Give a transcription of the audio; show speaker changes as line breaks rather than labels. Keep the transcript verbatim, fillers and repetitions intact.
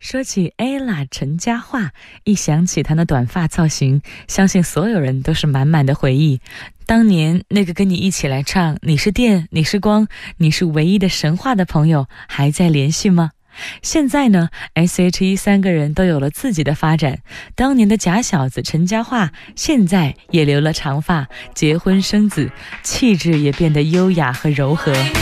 说起 Ella 陈嘉桦，一想起她那短发造型，相信所有人都是满满的回忆。当年那个跟你一起来唱你是电你是光你是唯一的神话的朋友还在联系吗？现在呢 S H E 三个人都有了自己的发展，当年的假小子陈嘉桦现在也留了长发，结婚生子，气质也变得优雅和柔和。